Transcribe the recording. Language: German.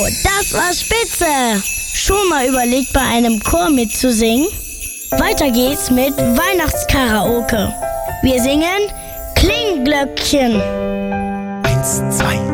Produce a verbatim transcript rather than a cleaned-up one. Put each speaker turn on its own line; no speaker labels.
das war spitze! Schon mal überlegt, bei einem Chor mitzusingen? Weiter geht's mit Weihnachtskaraoke. Wir singen Klingglöckchen.
Eins, zwei,